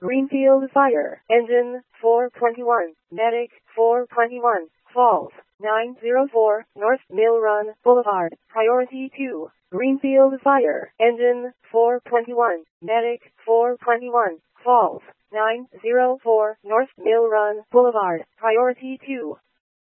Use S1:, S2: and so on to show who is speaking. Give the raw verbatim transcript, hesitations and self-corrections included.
S1: Greenfield Fire Engine four twenty-one, Medic four twenty-one, Falls nine oh four, North Mill Run Boulevard, Priority two. Greenfield Fire Engine four twenty-one, Medic four twenty-one, Falls nine oh four, North Mill Run Boulevard, Priority two.